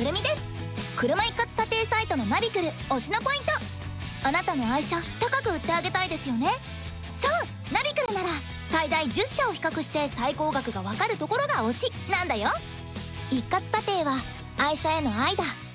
くるみです。車一括査定サイトのナビクル推しのポイント。あなたの愛車高く売ってあげたいですよね。そうナビクルなら最大10社を比較して最高額がわかるところが推しなんだよ。一括査定は愛車への愛だ。